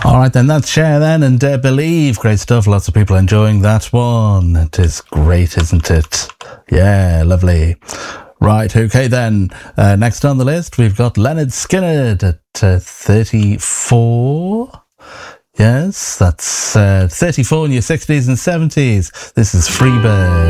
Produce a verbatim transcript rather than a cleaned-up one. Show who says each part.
Speaker 1: All right, then, that's Cher then, and uh, Believe. Great stuff. Lots of people enjoying that one. It is great, isn't it? Yeah, lovely. Right, okay then. Uh, next on the list, we've got Leonard Skinner at uh, thirty-four. Yes, that's uh, thirty-four in your sixties and seventies. This is Freebird.